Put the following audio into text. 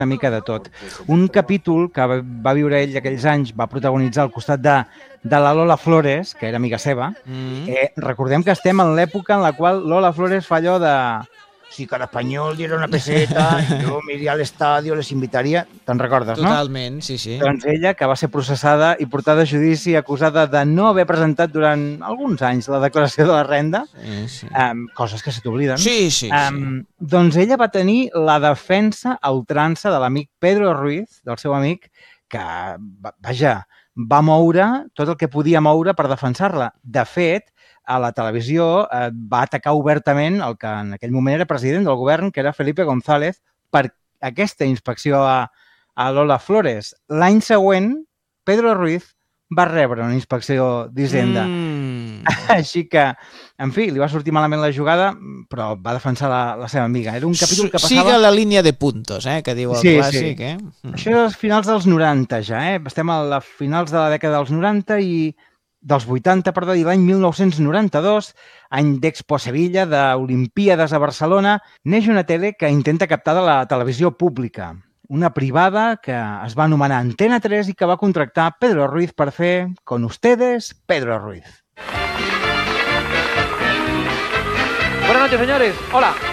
una mica de tot. Un capítol que va viure ell aquells anys, va protagonitzar al costat de la Lola Flores, que era amiga seva. Recordem que estem en l'època en la qual Lola Flores fa allò de si cada espanyol diera una peseta, jo m'iria a l'estadio, les invitaria... Te'n recordes, no? Totalment, sí, sí. Doncs ella, que va ser processada i portada a judici acusada de no haver presentat durant alguns anys la declaració de la renda, coses que se t'obliden, sí. doncs ella va tenir la defensa a ultrança de l'amic Pedro Ruiz, del seu amic, que, vaja, va moure tot el que podia moure per defensar-la. De fet, a la televisió va atacar obertament el que en aquell moment era president del govern, que era Felipe González, per aquesta inspecció a Lola Flores. L'any següent, Pedro Ruiz va rebre una inspecció d'Hisenda. Així que, en fi, li va sortir malament la jugada, però va defensar la seva amiga. Era un capítol que passava... Siga la línia de puntos, que diu el clàssic. Això és als finals dels 90 ja, Estem a finals de la dècada dels 90 i dels 80, perdó, i l'any 1992, any d'Expo Sevilla, d'Olimpíades a Barcelona, neix una tele que intenta captar de la televisió pública. Una privada que es va anomenar Antena 3 i que va contractar Pedro Ruiz per fer Con ustedes, Pedro Ruiz. Buenas noches, señores. Hola.